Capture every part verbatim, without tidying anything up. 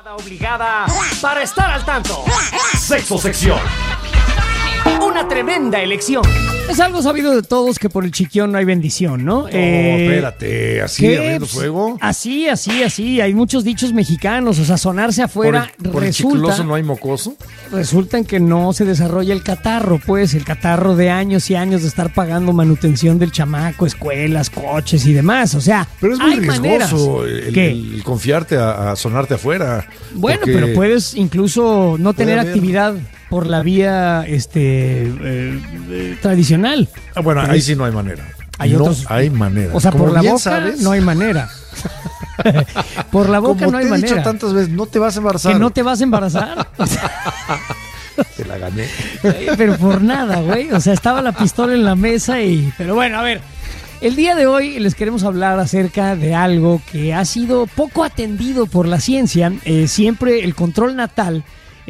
Obligada para estar al tanto. Sexo sección. Una tremenda elección. Es algo sabido de todos que por el chiquión no hay bendición, ¿no? No, Eh, espérate, así ¿qué? abriendo fuego. Así, así, así. Hay muchos dichos mexicanos, o sea, sonarse Por afuera el, por el resulta, chicloso no hay mocoso. resulta en que no se desarrolla el catarro, pues, el catarro de años y años de estar pagando manutención del chamaco, escuelas, coches y demás. O sea, Pero es muy hay maneras. riesgoso el, ¿Qué? el confiarte a, a sonarte afuera. Bueno, porque pero puedes incluso no tener haber- actividad por la vía este eh, eh, tradicional. Ah, bueno, ahí sí no hay manera. Hay no otros- hay manera. O sea, Como por la bien boca sabes, no hay manera. Por la boca como no hay te he manera. dicho tantas veces, no te vas a embarazar. Que no te vas a embarazar. Te la gané. Pero por nada, güey. O sea, estaba la pistola en la mesa y... Pero bueno, a ver. El día de hoy les queremos hablar acerca de algo que ha sido poco atendido por la ciencia. Eh, siempre el control natal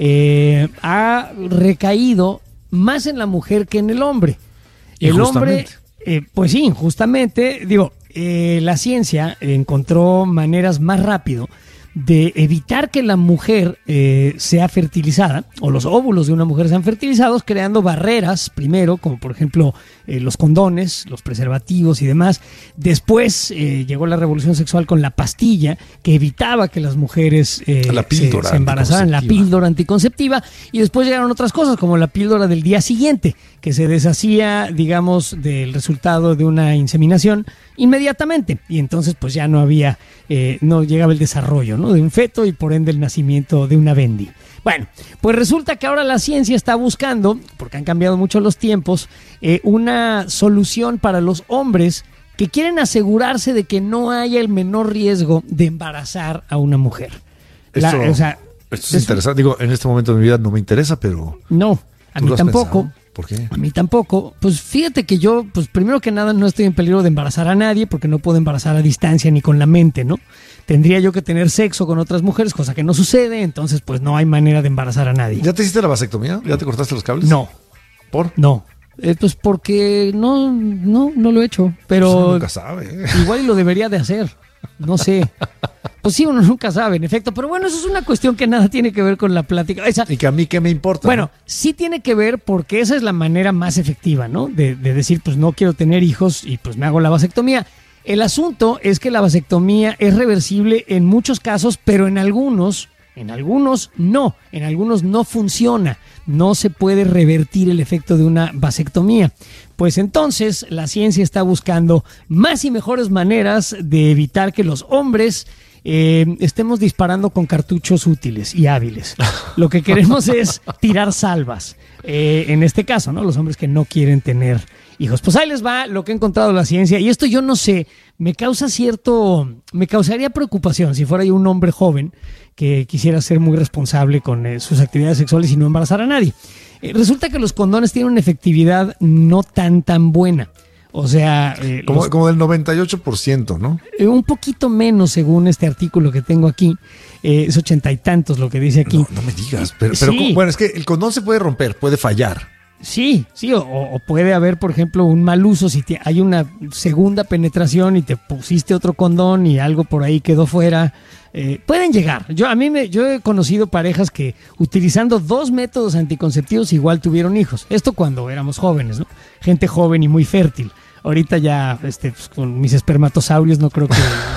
eh, ha recaído más en la mujer que en el hombre. El hombre, Injustamente. eh, pues sí, justamente, digo, eh, la ciencia encontró maneras más rápido de evitar que la mujer eh, sea fertilizada o los óvulos de una mujer sean fertilizados, creando barreras primero, como por ejemplo eh, los condones, los preservativos y demás. Después eh, llegó la revolución sexual con la pastilla que evitaba que las mujeres eh, La se, píldora se embarazaran, la anticonceptiva. píldora anticonceptiva, y después llegaron otras cosas como la píldora del día siguiente, que se deshacía, digamos, del resultado de una inseminación inmediatamente, y entonces pues ya no había, eh, no llegaba el desarrollo, ¿no?, de un feto y por ende el nacimiento de una bendi. Bueno, pues resulta que ahora la ciencia está buscando, porque han cambiado mucho los tiempos, eh, una solución para los hombres que quieren asegurarse de que no haya el menor riesgo de embarazar a una mujer. La- Esto, o sea, esto es eso- interesante. Digo, en este momento de mi vida no me interesa, pero No, a ¿tú mí lo has tampoco. pensado? ¿Por qué? A mí tampoco. Pues fíjate que yo, pues primero que nada no estoy en peligro de embarazar a nadie porque no puedo embarazar a distancia ni con la mente, ¿no? Tendría yo que tener sexo con otras mujeres, cosa que no sucede, entonces pues no hay manera de embarazar a nadie. ¿Ya te hiciste la vasectomía? ¿Ya te cortaste los cables? No, ¿Por? no. Eh, pues porque no, no, no lo he hecho, Pues pero uno nunca sabe. ¿eh? igual y lo debería de hacer. No sé. Pues sí, uno nunca sabe, en efecto. Pero bueno, eso es una cuestión que nada tiene que ver con la plática. Esa, Y que a mí qué me importa. Bueno, sí tiene que ver porque esa es la manera más efectiva, ¿no? De, de decir, pues no quiero tener hijos y pues me hago la vasectomía. El asunto es que la vasectomía es reversible en muchos casos, pero en algunos, en algunos no, en algunos no funciona. No se puede revertir el efecto de una vasectomía. Pues entonces la ciencia está buscando más y mejores maneras de evitar que los hombres eh, estemos disparando con cartuchos útiles y hábiles. Lo que queremos es tirar salvas. Eh, en este caso, ¿no? Los hombres que no quieren tener hijos. Pues ahí les va lo que ha encontrado la ciencia. Y esto yo no sé, me causa cierto, me causaría preocupación si fuera yo un hombre joven que quisiera ser muy responsable con eh, sus actividades sexuales y no embarazar a nadie. Eh, resulta que los condones tienen una efectividad no tan tan buena. O sea, eh, como, los- como del noventa y ocho por ciento, ¿no? eh, un poquito menos según este artículo que tengo aquí. Eh, es ochenta y tantos lo que dice aquí. No, no me digas. Pero, pero Sí. ¿cómo? Bueno, es que el condón se puede romper, puede fallar. Sí, sí, o, o puede haber, por ejemplo, un mal uso si te- hay una segunda penetración y te pusiste otro condón y algo por ahí quedó fuera. Eh, pueden llegar. Yo a mí me, yo he conocido parejas que utilizando dos métodos anticonceptivos igual tuvieron hijos. Esto cuando éramos jóvenes, ¿no? Gente joven y muy fértil. Ahorita ya, este, pues, con mis espermatosaurios no creo que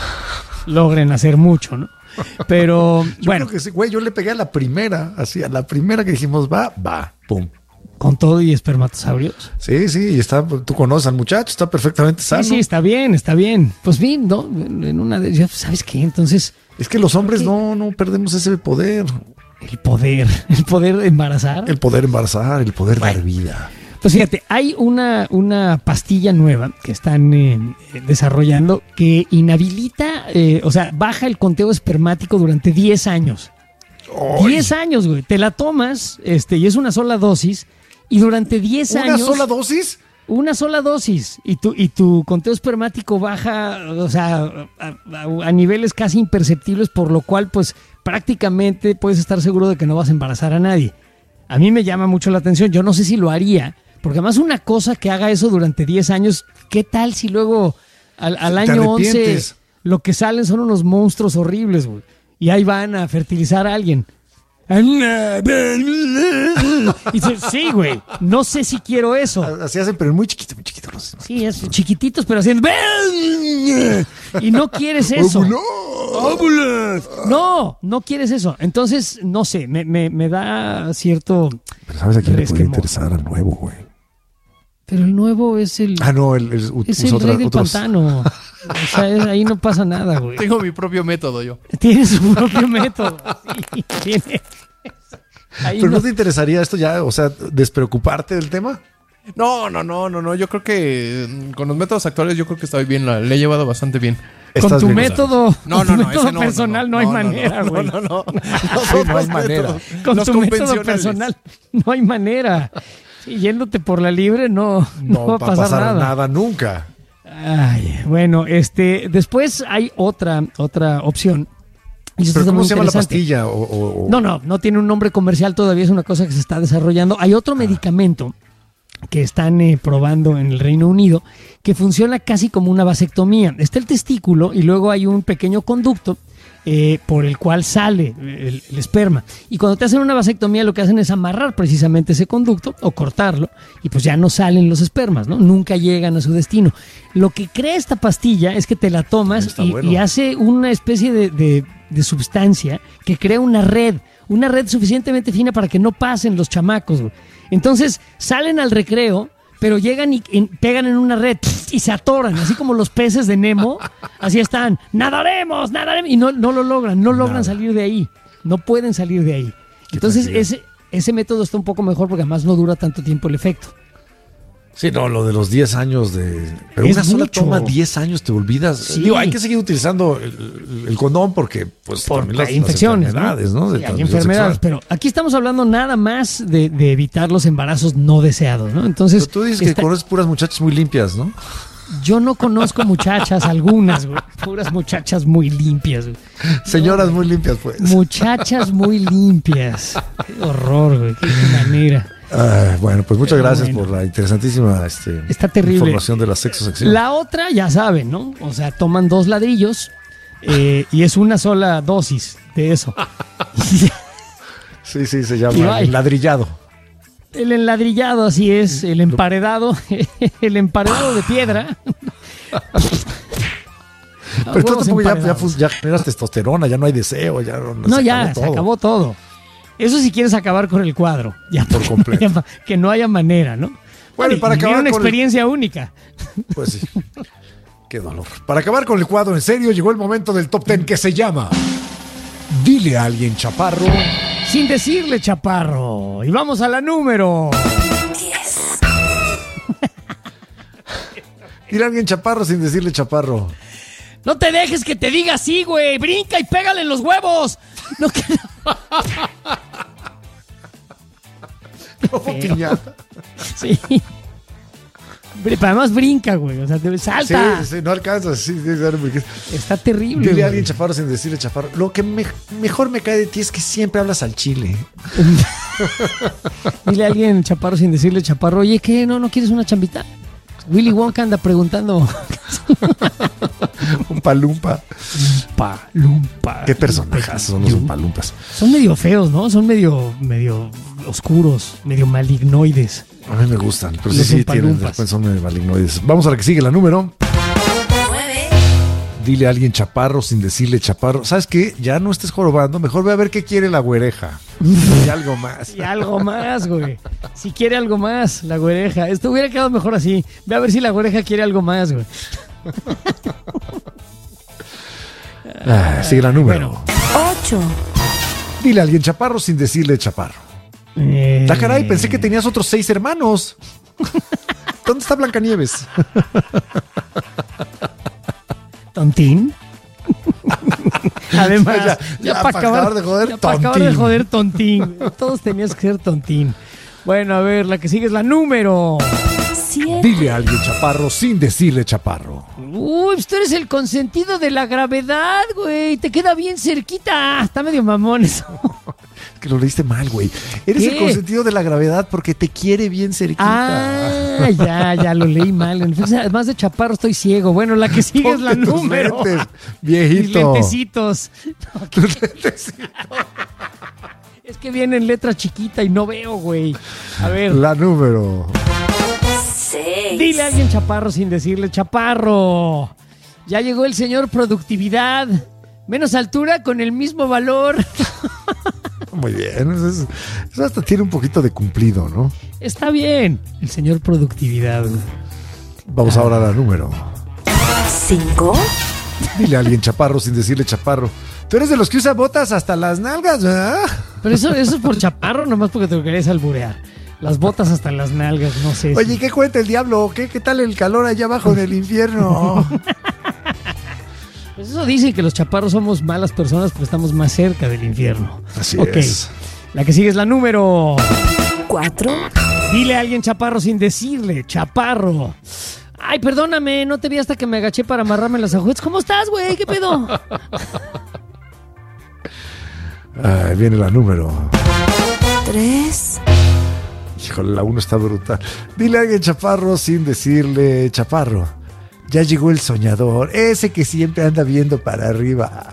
logren hacer mucho, ¿no? Pero Yo bueno, creo que sí, güey, yo le pegué a la primera, así, a la primera que dijimos, va, va, pum. con todo y espermatosaurios. Sí, sí, y está, tú conoces al muchacho, está perfectamente sano. Sí, sí, está bien, está bien. Pues bien, ¿no? En una de ellas, ¿sabes qué? Entonces, Es que los hombres ¿Qué? no, no perdemos ese poder. el poder, el poder de embarazar. El poder embarazar, el poder Bueno. dar vida. Pues fíjate, hay una, una pastilla nueva que están eh, desarrollando que inhabilita, eh, o sea, baja el conteo espermático durante diez años. ¡Ay! diez años, güey. Te la tomas, este, y es una sola dosis, y durante diez ¿Una años. sola dosis? Una sola dosis y tu, y tu conteo espermático baja, o sea, a, a- a niveles casi imperceptibles, por lo cual pues prácticamente puedes estar seguro de que no vas a embarazar a nadie. A mí me llama mucho la atención, yo no sé si lo haría, porque además una cosa que haga eso durante diez años, ¿qué tal si luego al, al Te año once arrepientes. lo que salen son unos monstruos horribles, güey? y ahí van a fertilizar a alguien. Y dice, sí, güey, no sé si quiero eso. Así hacen, pero muy chiquito, muy chiquito. No sé. Sí, es chiquititos, pero haciendo... Y no quieres eso. No, no quieres eso. Entonces, no sé, me, me, me da cierto... Pero ¿sabes a quién le puede resquemor. interesar al nuevo, güey? Pero el nuevo es el... Ah, no, el, el, es usa el otra- rey del otros- pantano. O sea, es- ahí no pasa nada, güey. Tengo mi propio método yo. Tiene su propio método. Sí, tiene. Ahí Pero no- no te interesaría esto ya, o sea, despreocuparte del tema. No, no, no, no, no. Yo creo que mm, con los métodos actuales yo creo que estoy bien. La, le he llevado bastante bien. Con Estás tu bien, método, No, con no, tu no. método ese no, personal no, hay manera, no, güey. No, no, no. Sí, no hay manera. Con Los tu método convencionales. personal no hay manera. Sí, yéndote por la libre no, no, va a pasar, nada. nada nunca. Ay, bueno, este, después hay otra, otra opción. Y esto ¿Pero está cómo muy se llama la interesante. pastilla? O, o- o- No, no, no tiene un nombre comercial todavía, es una cosa que se está desarrollando. Hay otro medicamento que están eh, probando en el Reino Unido que funciona casi como una vasectomía. Está el testículo y luego hay un pequeño conducto eh, por el cual sale el, el esperma. Y cuando te hacen una vasectomía lo que hacen es amarrar precisamente ese conducto o cortarlo y pues ya no salen los espermas, ¿no? Nunca llegan a su destino. Lo que crea esta pastilla es que te la tomas Está y, bueno. y hace una especie de, de, de sustancia que crea una red, una red suficientemente fina para que no pasen los chamacos, güey. Entonces salen al recreo, pero llegan y, y pegan en una red y se atoran, así como los peces de Nemo, así están, nadaremos, nadaremos, y no, no lo logran, no logran Nada. salir de ahí, no pueden salir de ahí. Entonces tranquilidad. ese, ese método está un poco mejor porque además no dura tanto tiempo el efecto. Sí, no, lo de los diez años de... Pero Es una sola mucho. toma, diez años, te olvidas. Sí. Digo, hay que seguir utilizando el, el condón porque, pues, Porque también las, hay infecciones, las enfermedades, ¿no? De Sí, hay transmisión enfermedades, sexual. pero aquí estamos hablando nada más de, de evitar los embarazos no deseados, ¿no? Entonces, Pero tú dices está- que conoces puras muchachas muy limpias, ¿no? yo no conozco muchachas, algunas, güey, puras muchachas muy limpias, güey. Señoras muy limpias, pues. Muchachas muy limpias. Qué horror, güey, qué, qué manera. Ah, bueno, pues muchas Pero gracias bueno. por la interesantísima este, Está terrible. información de la sexosección. La otra, ya saben, ¿no? O sea, toman dos ladrillos eh, y es una sola dosis de eso. Sí, sí, se Y llama bye. el ladrillado. El enladrillado, así es, el emparedado, el emparedado de piedra. Pero tú Huevos tampoco ya, ya, emparedados. fu- ya generas testosterona, ya no hay deseo, ya no, No, se ya, acabó se todo. acabó todo. Eso si quieres acabar con el cuadro. Ya, Por completo. Que no haya manera, ¿no? Bueno, y para vivir acabar una con el- experiencia única. Pues sí. Qué dolor. Para acabar con el cuadro en serio, llegó el momento del top ten que se llama Dile a alguien, chaparro. Sin decirle, chaparro. Y vamos a la número. Dile a alguien chaparro sin decirle chaparro. No te dejes que te diga así, güey. Brinca y pégale en los huevos. No, que no. Como Feo. piñata. Sí. Pero además brinca, güey. O sea, te- salta. Sí, sí, no alcanzas. Sí, sí, sí, porque- Está terrible. Dile güey. a alguien chaparro sin decirle chaparro. Lo que me- mejor me cae de ti es que siempre hablas al chile. Dile a alguien chaparro sin decirle chaparro. Oye, ¿qué? ¿No, no quieres una chambita? Willy Wonka anda preguntando. Un palumpa. Lumpa, lumpa. Qué personajes son los palumpas. Son medio feos, ¿no? Son medio, medio oscuros, medio malignoides. A mí me gustan, pero sí, Los sí, tienen, de umpalumpas. repente son medio malignoides. Vamos a la que sigue, la número. Dile a alguien chaparro sin decirle chaparro. ¿Sabes qué? Ya no estés jorobando, mejor ve a ver qué quiere la güereja. Y algo más. Y algo más, güey. Si quiere algo más, la güereja. Esto hubiera quedado mejor así. Ve a ver si la güereja quiere algo más, güey. Ah, sigue la número. Bueno. ocho. Dile a alguien chaparro sin decirle chaparro. Eh, Ah, caray, pensé que tenías otros seis hermanos. ¿Dónde está Blancanieves? ¿Tontín? Además, Ya, ya, ya para pa' acabar, acabar de joder, ya pa' acabar de tontín. joder, tontín. Todos tenías que ser tontín. Bueno, a ver, la que sigue es la número. siete. Dile a alguien chaparro sin decirle chaparro. Uy, pues tú eres el consentido de la gravedad, güey. Te queda bien cerquita. Está medio mamón eso. que lo leíste mal, güey. Eres ¿Qué? el consentido de la gravedad porque te quiere bien cerquita. Ah, ya, ya lo leí mal. Entonces, además de chaparro, estoy ciego. Bueno, la que sigue es la Ponte tus número. lentes, Mis viejito. lentecitos. No, Tus lentecitos. es que viene en letra chiquita y no veo, güey. A ver, La número. seis. dile a alguien chaparro sin decirle chaparro. Ya llegó el señor productividad. Menos altura con el mismo valor. Muy bien. Eso, es- eso hasta tiene un poquito de cumplido, ¿no? Está bien. El señor productividad. Vamos ahora a la número. cinco. Dile a alguien chaparro sin decirle chaparro. Tú eres de los que usa botas hasta las nalgas, ¿verdad? Pero eso, eso es por chaparro, nomás porque te lo querés alburear. Las botas hasta las nalgas, no sé. si- Oye, ¿qué cuenta el diablo? ¿Qué, qué tal el calor allá abajo en el infierno? Pues eso dicen que los chaparros somos malas personas porque estamos más cerca del infierno. Así Ok. es. La que sigue es la número. cuatro. Dile a alguien chaparro sin decirle, chaparro. Ay, perdóname, no te vi hasta que me agaché para amarrarme las agujetas. ¿Cómo estás, güey? ¿Qué pedo? Ahí viene la número. tres. Híjole, la uno está brutal. Dile a alguien chaparro sin decirle chaparro. Ya llegó el soñador, ese que siempre anda viendo para arriba.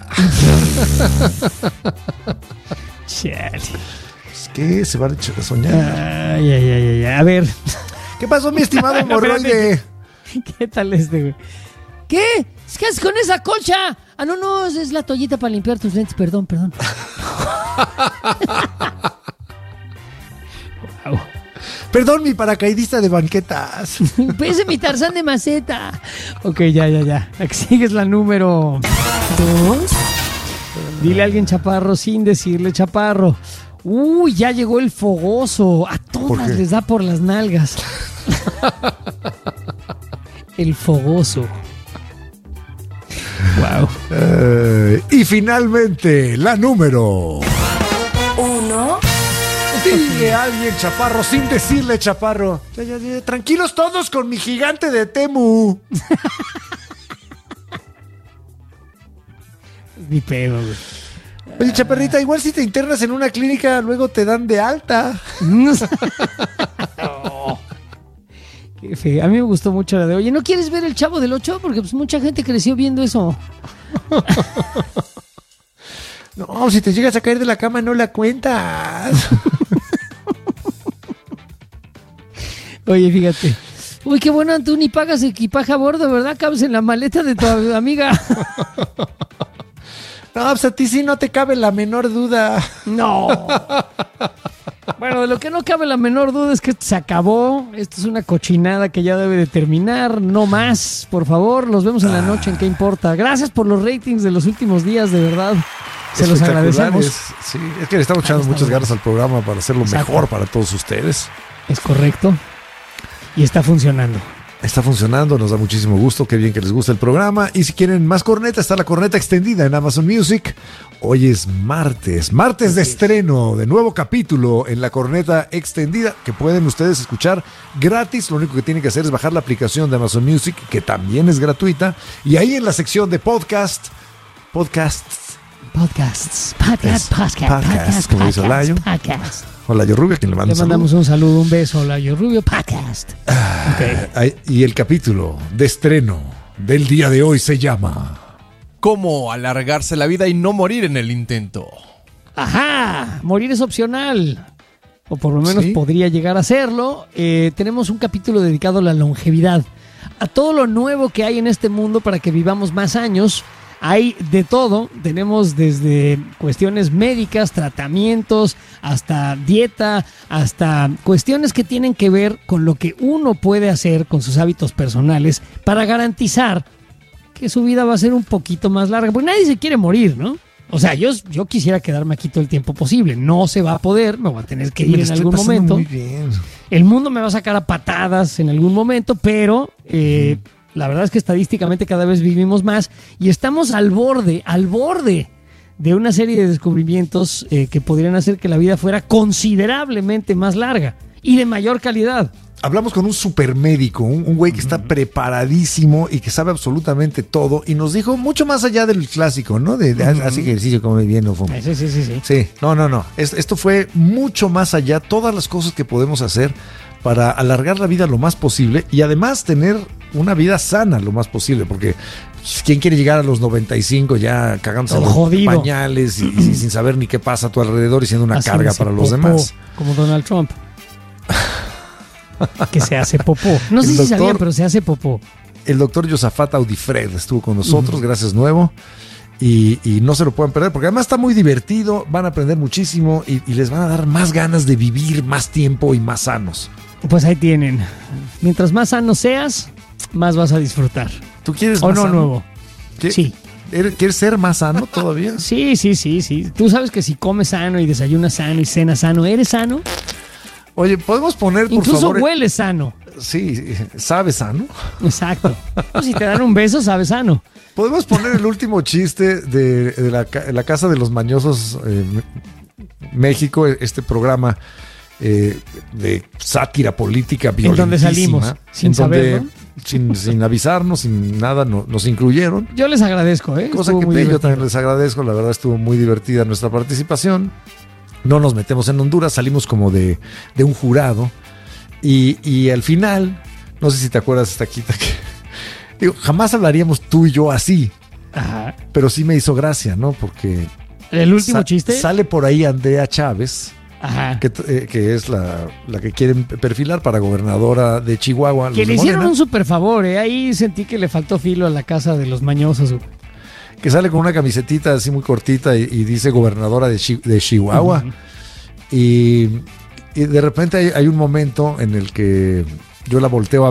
Chale. Pues, ¿qué? Se van a ch- a soñar. Ay, ay, ay, ay, ay. A ver, ¿Qué pasó, mi estimado hemorroide? ¿qué tal este, güey? ¿Qué? ¿Qué haces con esa colcha? Ah, no, no, es la toallita para limpiar tus lentes. Perdón, perdón. Wow. Perdón, mi paracaidista de banquetas. Pese mi Tarzán de maceta. Ok, ya, ya, ya. Aquí sigues la número. dos. Dile a alguien chaparro sin decirle chaparro. Uy, ya llegó el fogoso. A ¿Por todas qué? les da por las nalgas. El fogoso. Wow. Eh, y finalmente, la número. uno. Dile a alguien chaparro sin decirle chaparro. Ya, ya, ya, tranquilos todos con mi gigante de Temu. Ni pedo, güey. Oye, chaparrita, igual si te internas en una clínica, luego te dan de alta. Oh, qué feo. A mí me gustó mucho la de, oye, ¿no quieres ver el Chavo del Ocho? Porque pues mucha gente creció viendo eso. No, si te llegas a caer de la cama, no la cuentas. Oye, fíjate. Uy, qué bueno, tú ni pagas equipaje a bordo, ¿verdad? Cabes en la maleta de tu amiga. No, pues a ti sí no te cabe la menor duda. No. Bueno, de lo que no cabe la menor duda es que esto se acabó. Esto es una cochinada que ya debe de terminar. No más, por favor. Los vemos en la noche, ¿en qué importa? Gracias por los ratings de los últimos días, de verdad. Se los agradecemos. Sí, es que le estamos echando Ahí está, muchas güey. ganas al programa para hacerlo Exacto. mejor para todos ustedes. Es correcto. Y está funcionando. Está funcionando, nos da muchísimo gusto, qué bien que les gusta el programa. Y si quieren más corneta, está la corneta extendida en Amazon Music. Hoy es martes, martes de estreno de nuevo capítulo en la corneta extendida que pueden ustedes escuchar gratis. Lo único que tienen que hacer es bajar la aplicación de Amazon Music, que también es gratuita. Y ahí en la sección de podcast, podcasts, Podcasts, podcast, Es podcast, podcast, podcast, como dice podcast, Olayo. podcast. hola yo Rubio, a quien le mando Le un mandamos saludo. un saludo, un beso. Hola, yo Rubio, podcast. Ok. Ahí- Y el capítulo de estreno del día de hoy se llama... ¿Cómo alargarse la vida y no morir en el intento? Ajá, morir es opcional. O por lo menos Sí. podría llegar a serlo. Eh, tenemos un capítulo dedicado a la longevidad. A todo lo nuevo que hay en este mundo para que vivamos más años. Hay de todo. Tenemos desde cuestiones médicas, tratamientos, hasta dieta, hasta cuestiones que tienen que ver con lo que uno puede hacer con sus hábitos personales para garantizar que su vida va a ser un poquito más larga. Porque nadie se quiere morir, ¿no? O sea, yo, yo quisiera quedarme aquí todo el tiempo posible. No se va a poder, me voy a tener que Me ir la en estoy algún pasando momento. muy bien. El mundo me va a sacar a patadas en algún momento, pero eh, la verdad es que estadísticamente cada vez vivimos más y estamos al borde, al borde de una serie de descubrimientos eh, que podrían hacer que la vida fuera considerablemente más larga. y de mayor calidad. Hablamos con un supermédico, un, un güey que está preparadísimo y que sabe absolutamente todo y nos dijo mucho más allá del clásico, ¿no? De, de uh-huh. haz ejercicio, come bien, no fuma. Sí, sí, sí, sí. Sí, no, no, no. Es, esto fue mucho más allá, todas las cosas que podemos hacer para alargar la vida lo más posible y además tener una vida sana lo más posible, porque ¿quién quiere llegar a los noventa y cinco ya cagándose los jodido. pañales y, y sin saber ni qué pasa a tu alrededor y siendo una Así carga para los popó, demás? Como Donald Trump. Que se hace popó. No sé El si doctor- sabían, pero se hace popó. El doctor Josafat Audifred estuvo con nosotros, gracias nuevo. Y, y no se lo pueden perder, porque además está muy divertido, van a aprender muchísimo y, y les van a dar más ganas de vivir más tiempo y más sanos. Pues ahí tienen. Mientras más sano seas, más vas a disfrutar. ¿Tú quieres ¿O más no sano? nuevo? ¿Qué- Sí. ¿Eres- ¿Quieres ser más sano todavía? Sí, sí, sí, sí. Tú sabes que si comes sano y desayunas sano y cenas sano, ¿eres sano? Oye, ¿podemos poner, por Incluso favor? hueles sano. Sí, ¿sabes sano? Exacto. O si te dan un beso, sabes sano. ¿Podemos poner el último chiste de, de la, ca- la Casa de los Mañosos eh, México, este programa eh, de sátira política En violentísima? donde salimos, sin en donde, saberlo. sin, sin avisarnos, sin nada, no- nos incluyeron. Yo les agradezco, ¿eh? Cosa Estuvo que muy yo divertido. también les agradezco, la verdad estuvo muy divertida nuestra participación. No nos metemos en Honduras, salimos como de, de un jurado. Y, y al final, no sé si te acuerdas, Taquita, que digo, jamás hablaríamos tú y yo así, Ajá. pero sí me hizo gracia, ¿no? Porque El último sa- chiste. sale por ahí Andrea Chávez, Ajá. que, t- eh, que es la, la que quieren perfilar para gobernadora de Chihuahua. los Que de le hicieron Morena, un super favor, ¿eh? Ahí sentí que le faltó filo a la casa de los mañosos. que sale con una camisetita así muy cortita y, y dice gobernadora de, Chi- de Chihuahua. Ujú. y, y de repente hay, hay un momento en el que yo la volteo a